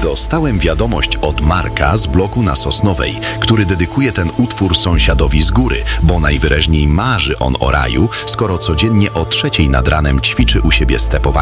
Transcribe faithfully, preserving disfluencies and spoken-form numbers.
Dostałem wiadomość od Marka z bloku na Sosnowej, który dedykuje ten utwór sąsiadowi z góry, bo najwyraźniej marzy on o raju, skoro codziennie o trzeciej nad ranem ćwiczy u siebie stepowanie.